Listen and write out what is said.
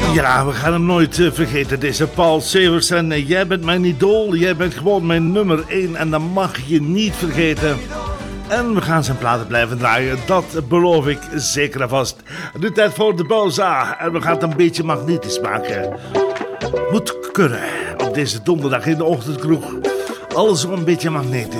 Ja, we gaan hem nooit vergeten, deze Paul Severs. En jij bent mijn idool, jij bent gewoon mijn nummer 1 en dat mag je niet vergeten. En we gaan zijn platen blijven draaien, dat beloof ik zeker en vast. Nu tijd voor de pauza en we gaan het een beetje magnetisch maken. Moet kunnen op deze donderdag in de ochtendkroeg. Alles een beetje magnetisch.